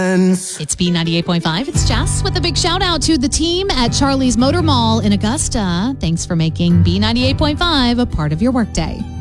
friends. It's B98.5. It's Jess with a big shout out to the team at Charlie's Motor Mall in Augusta. Thanks for making B98.5 a part of your workday.